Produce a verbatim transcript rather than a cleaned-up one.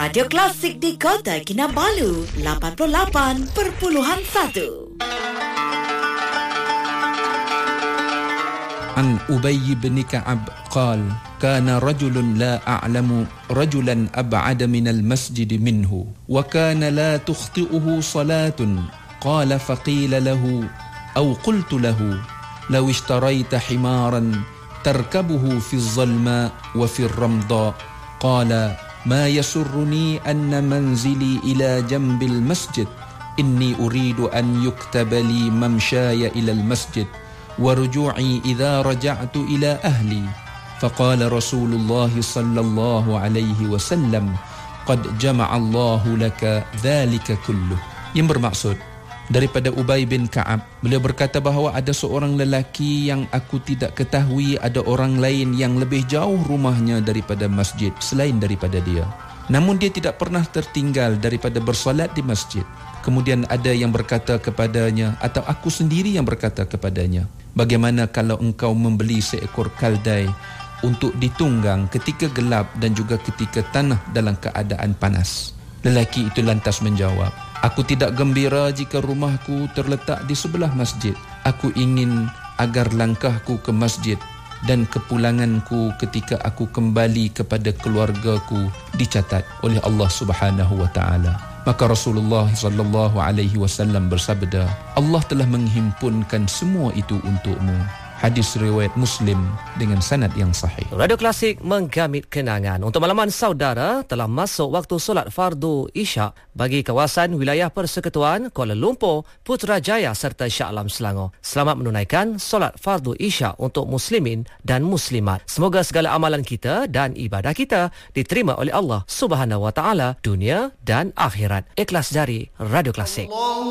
Radio Klasik di Kota Kinabalu lapan puluh lapan perpuluhan satu. عن أبي بن كعب قال كان رجل لا أعلم رجلا أبعد من المسجد منه وكان لا تخطئه صلاة قال فقيل له أو قلت له لو اشتريت حمارا تركبه في الظلماء وفي الرمضاء قال ما يسرني أن منزلي إلى جنب المسجد إني أريد أن يكتب لي ممشاي إلى المسجد ورجوعي إذا رجعت إلى أهلي فقال رسول الله صلى الله عليه وسلم قد جمع الله لك ذلك كله. Yang bermaksud daripada Ubay bin Ka'ab, beliau berkata bahawa ada seorang lelaki yang aku tidak ketahui ada orang lain yang lebih jauh rumahnya daripada masjid selain daripada dia. Namun dia tidak pernah tertinggal daripada bersolat di masjid. Kemudian ada yang berkata kepadanya, atau aku sendiri yang berkata kepadanya, bagaimana kalau engkau membeli seekor kaldai untuk ditunggang ketika gelap dan juga ketika tanah dalam keadaan panas? Lelaki itu lantas menjawab, aku tidak gembira jika rumahku terletak di sebelah masjid. Aku ingin agar langkahku ke masjid dan kepulanganku ketika aku kembali kepada keluargaku dicatat oleh Allah Subhanahu wa taala. Maka Rasulullah sallallahu alaihi wasallam bersabda, Allah telah menghimpunkan semua itu untukmu. Hadis riwayat Muslim dengan sanad yang sahih. Radio Klasik menggamit kenangan. Untuk malaman saudara, telah masuk waktu solat fardu Isyak bagi kawasan wilayah Persekutuan Kuala Lumpur, Putrajaya serta Shah Alam Selangor. Selamat menunaikan solat fardu Isyak untuk muslimin dan muslimat. Semoga segala amalan kita dan ibadah kita diterima oleh Allah Subhanahu wa taala dunia dan akhirat. Ikhlas dari Radio Klasik.